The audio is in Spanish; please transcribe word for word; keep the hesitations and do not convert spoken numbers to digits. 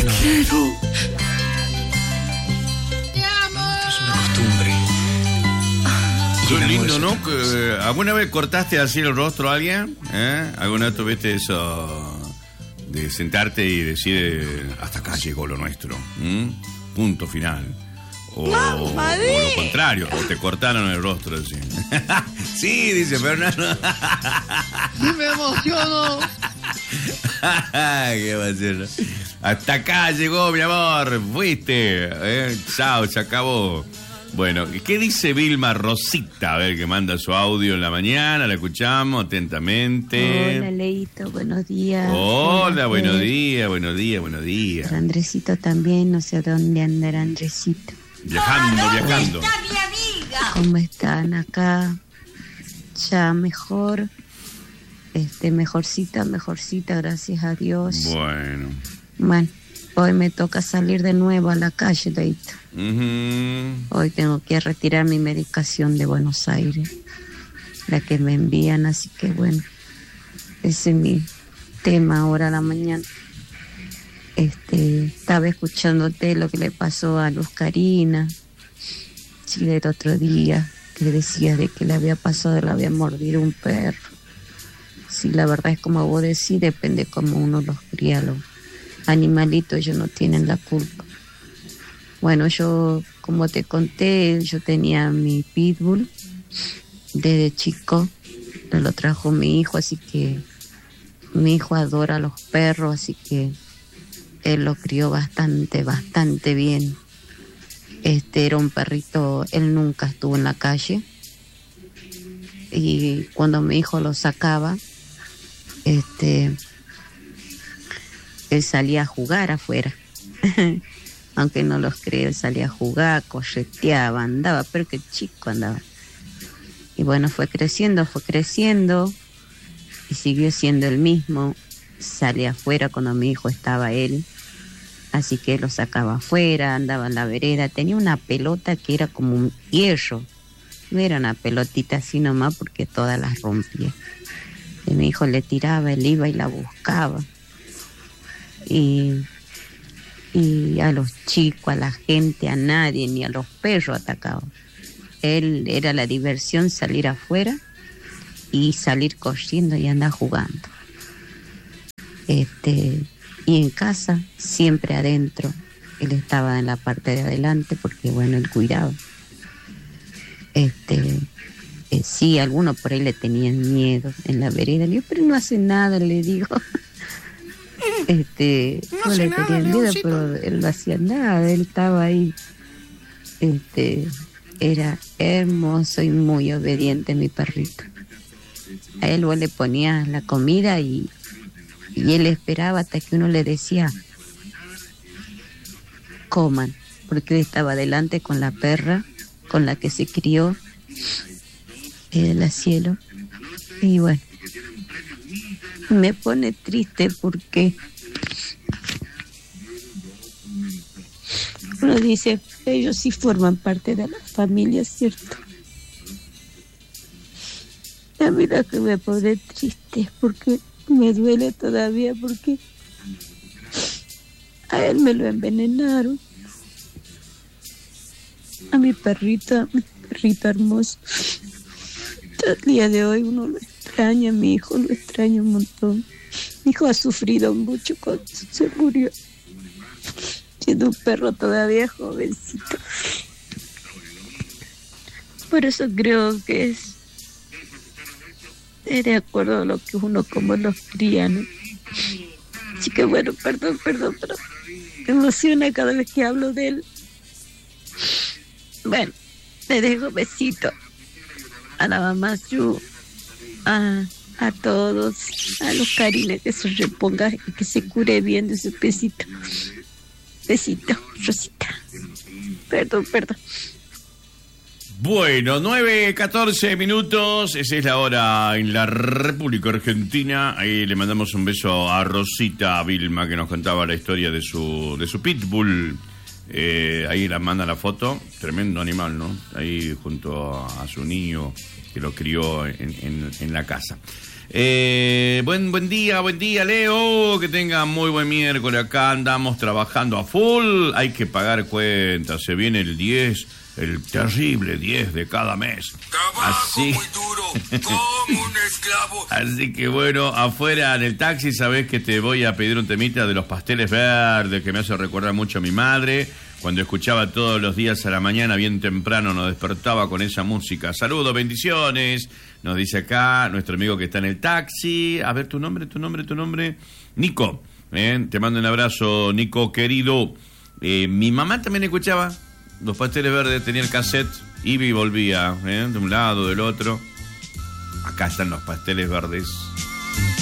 quiero. Te amo. Esto es una costumbre. Qué lindo, ¿no? Que, ¿alguna vez cortaste así el rostro a alguien? ¿Eh? ¿Alguna vez tuviste eso de sentarte y decir eh, hasta acá llegó lo nuestro? ¿Mm? Punto final. O, o, o lo contrario, o te cortaron el rostro así. Sí, dice Fernando. Sí, me emociono. ¿Qué va a ser? Hasta acá llegó, mi amor. Fuiste. ¿Eh? Chao, se acabó. Bueno, ¿qué dice Vilma Rosita? A ver, que manda su audio en la mañana, la escuchamos atentamente. Hola, Leito, buenos días. Hola, buenos días, buenos días, buenos días. Para Andresito también, no sé dónde andará Andresito. Viajando, viajando. ¿Dónde está mi amiga? ¿Cómo están acá? Ya mejor, este, mejorcita, mejorcita, gracias a Dios. Bueno. Bueno, hoy me toca salir de nuevo a la calle, Leito. Uh-huh. Hoy tengo que retirar mi medicación de Buenos Aires, la que me envían, así que bueno, ese es mi tema ahora a la mañana. Este, estaba escuchándote lo que le pasó a Luz Karina, sí, el otro día, que decías de que le había pasado, le había mordido un perro. Sí, la verdad es como vos decís, depende cómo uno los cría, los animalitos, ellos no tienen la culpa. Bueno, yo, como te conté, yo tenía mi pitbull desde chico, me lo trajo mi hijo, así que mi hijo adora los perros, así que él lo crió bastante, bastante bien. Este era un perrito, él nunca estuvo en la calle, y cuando mi hijo lo sacaba, este, él salía a jugar afuera. Aunque no los creo, él salía a jugar, correteaba, andaba, pero que chico andaba. Y bueno, fue creciendo, fue creciendo, y siguió siendo el mismo. Salía afuera cuando mi hijo estaba él, así que lo sacaba afuera, andaba en la vereda. Tenía una pelota que era como un hierro, no era una pelotita así nomás porque todas las rompía. Y mi hijo le tiraba, él iba y la buscaba. Y... y a los chicos, a la gente, a nadie, ni a los perros atacaba. Él era la diversión, salir afuera y salir corriendo y andar jugando. Este, y en casa, siempre adentro. Él estaba en la parte de adelante porque, bueno, él cuidaba. Este, eh, sí, algunos por ahí le tenían miedo en la vereda. Le digo, pero no hace nada, le digo. Este, no, no le tenía miedo, pero él no hacía nada, él estaba ahí. Este, era hermoso y muy obediente mi perrito. A él vos le ponías la comida y, y él esperaba hasta que uno le decía coman, porque él estaba adelante con la perra con la que se crió en el cielo. Y bueno, me pone triste porque uno dice, ellos sí forman parte de la familia, ¿cierto? A mí lo que me pone triste es porque me duele todavía, porque a él me lo envenenaron. A mi perrita, mi perrita hermoso. Hasta el día de hoy uno lo extraña, a mi hijo lo extraña un montón. Mi hijo ha sufrido mucho cuando se murió, siendo un perro todavía jovencito. Por eso creo que es, es de acuerdo a lo que uno como los cría, ¿no? Así que bueno, perdón, perdón, pero me emociona cada vez que hablo de él. Bueno, le dejo besito a la mamá Yu, a, a todos, a los carines, que se reponga y que se cure bien de su pesito. Besito, Rosita. Perdón, perdón. Bueno, nueve, catorce minutos, esa es la hora en la República Argentina. Ahí le mandamos un beso a Rosita Vilma, que nos contaba la historia de su, de su pitbull, Eh, ahí la manda la foto, tremendo animal, ¿no? Ahí junto a, a su niño que lo crió en, en, en la casa. Eh, buen, buen día, buen día, Leo. Que tenga muy buen miércoles. Acá andamos trabajando a full. Hay que pagar cuentas. Se viene el diez, el terrible diez de cada mes. Trabajo Así... muy duro, como un esclavo. Así que bueno, afuera en el taxi, sabés que te voy a pedir un temita de los pasteles verdes, que me hace recordar mucho a mi madre. Cuando escuchaba todos los días a la mañana, bien temprano, nos despertaba con esa música. Saludos, bendiciones. Nos dice acá nuestro amigo que está en el taxi. A ver, tu nombre, tu nombre, tu nombre. Nico. ¿eh? Te mando un abrazo, Nico, querido. Eh, mi mamá también escuchaba los pasteles verdes, tenía el cassette, iba y volvía, ¿eh? de un lado, del otro. Acá están los pasteles verdes.